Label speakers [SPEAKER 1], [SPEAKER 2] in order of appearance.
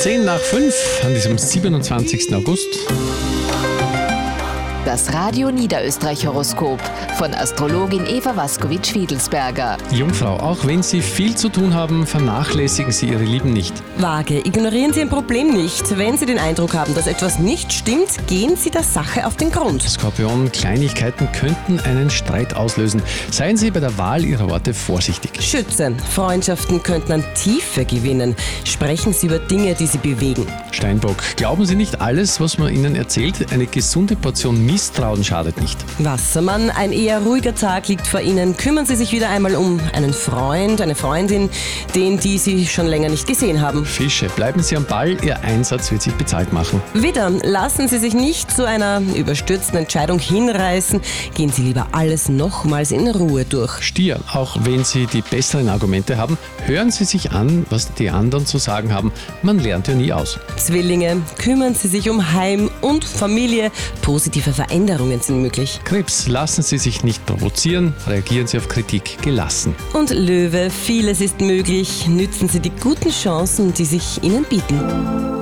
[SPEAKER 1] 10 nach 5 an diesem 27. August.
[SPEAKER 2] Das Radio Niederösterreich-Horoskop von Astrologin Eva Waskowitsch-Fiedelsberger.
[SPEAKER 1] Jungfrau, auch wenn Sie viel zu tun haben, vernachlässigen Sie Ihre Lieben nicht.
[SPEAKER 3] Waage, ignorieren Sie ein Problem nicht. Wenn Sie den Eindruck haben, dass etwas nicht stimmt, gehen Sie der Sache auf den Grund.
[SPEAKER 1] Skorpion, Kleinigkeiten könnten einen Streit auslösen. Seien Sie bei der Wahl Ihrer Worte vorsichtig.
[SPEAKER 3] Schütze, Freundschaften könnten an Tiefe gewinnen. Sprechen Sie über Dinge, die Sie bewegen.
[SPEAKER 1] Steinbock, glauben Sie nicht alles, was man Ihnen erzählt. Eine gesunde Portion Misstrauen schadet nicht.
[SPEAKER 3] Wassermann, ein eher ruhiger Tag liegt vor Ihnen. Kümmern Sie sich wieder einmal um einen Freund, eine Freundin, die Sie schon länger nicht gesehen haben.
[SPEAKER 1] Fische, bleiben Sie am Ball, Ihr Einsatz wird sich bezahlt machen.
[SPEAKER 3] Widder, lassen Sie sich nicht zu einer überstürzten Entscheidung hinreißen. Gehen Sie lieber alles nochmals in Ruhe durch.
[SPEAKER 1] Stier, auch wenn Sie die besseren Argumente haben, hören Sie sich an, was die anderen zu sagen haben. Man lernt ja nie aus.
[SPEAKER 3] Zwillinge, kümmern Sie sich um Heim und Familie. Positive Veränderungen sind möglich.
[SPEAKER 1] Krebs, lassen Sie sich nicht provozieren, reagieren Sie auf Kritik gelassen.
[SPEAKER 3] Und Löwe, vieles ist möglich. Nützen Sie die guten Chancen, die sich Ihnen bieten.